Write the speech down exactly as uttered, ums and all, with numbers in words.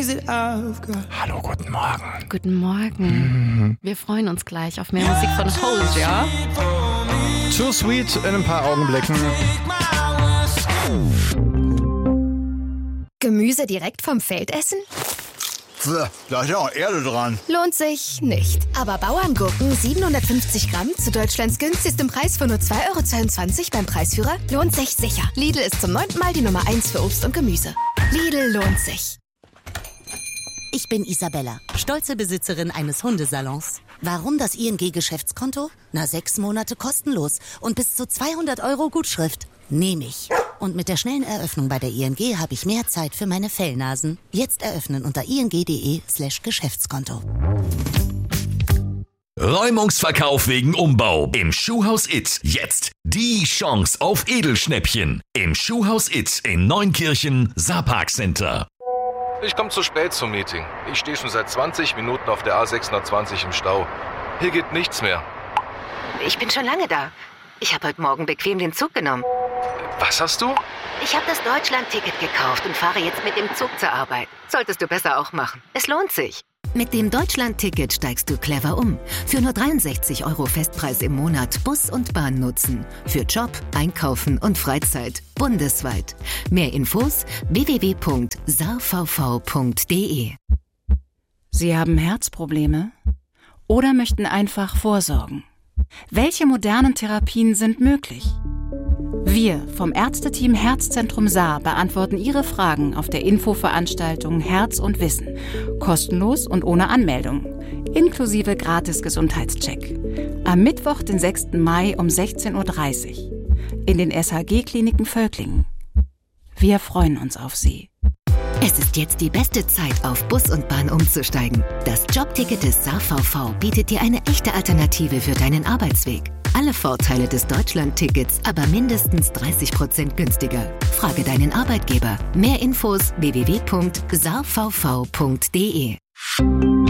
Hallo, guten Morgen. Guten Morgen. Mhm. Wir freuen uns gleich auf mehr Musik von Hose, ja? Too Sweet in ein paar Augenblicken. Gemüse direkt vom Feld essen? Da ist ja auch Erde dran. Lohnt sich nicht. Aber Bauerngurken siebenhundertfünfzig Gramm zu Deutschlands günstigstem Preis von nur zwei Euro zweiundzwanzig beim Preisführer lohnt sich sicher. Lidl ist zum neunten Mal die Nummer eins für Obst und Gemüse. Lidl lohnt sich. Ich bin Isabella, stolze Besitzerin eines Hundesalons. Warum das I N G-Geschäftskonto? Na, sechs Monate kostenlos und bis zu zweihundert Euro Gutschrift. Nehme ich. Und mit der schnellen Eröffnung bei der I N G habe ich mehr Zeit für meine Fellnasen. Jetzt eröffnen unter ing.de slash Geschäftskonto. Räumungsverkauf wegen Umbau im Schuhhaus It. Jetzt die Chance auf Edelschnäppchen im Schuhhaus It in Neunkirchen, Saarpark Center. Ich komme zu spät zum Meeting. Ich stehe schon seit zwanzig Minuten auf der A sechshundertzwanzig im Stau. Hier geht nichts mehr. Ich bin schon lange da. Ich habe heute Morgen bequem den Zug genommen. Was hast du? Ich habe das Deutschland-Ticket gekauft und fahre jetzt mit dem Zug zur Arbeit. Solltest du besser auch machen. Es lohnt sich. Mit dem Deutschland-Ticket steigst du clever um. Für nur dreiundsechzig Euro Festpreis im Monat Bus und Bahn nutzen. Für Job, Einkaufen und Freizeit. Bundesweit. Mehr Infos w w w punkt s a r v v punkt d e. Sie haben Herzprobleme? Oder möchten einfach vorsorgen? Welche modernen Therapien sind möglich? Wir vom Ärzteteam Herzzentrum Saar beantworten Ihre Fragen auf der Infoveranstaltung Herz und Wissen. Kostenlos und ohne Anmeldung. Inklusive gratis Gesundheitscheck. Am Mittwoch, den sechsten Mai um sechzehn Uhr dreißig. In den S H G-Kliniken Völklingen. Wir freuen uns auf Sie. Es ist jetzt die beste Zeit, auf Bus und Bahn umzusteigen. Das Jobticket des S A R V V bietet dir eine echte Alternative für deinen Arbeitsweg. Alle Vorteile des Deutschland-Tickets, aber mindestens dreißig Prozent günstiger. Frage deinen Arbeitgeber. Mehr Infos w w w punkt s a r v v punkt d e.